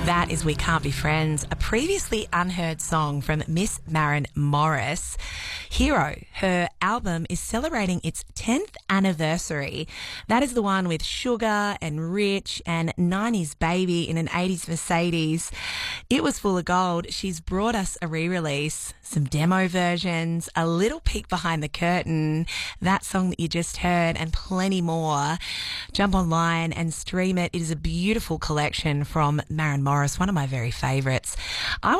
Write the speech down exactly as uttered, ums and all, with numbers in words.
That is We Can't Be Friends, a previously unheard song from Miss Maren Morris. Hero, her album, is celebrating its tenth anniversary. That is the one with Sugar and Rich and nineties Baby in an eighties Mercedes. It was full of gold. She's brought us a re-release, some demo versions, a little peek behind the curtain, that song that you just heard, and plenty more. Jump online and stream it. It is a beautiful collection from Maren Morris, one of my very favourites. I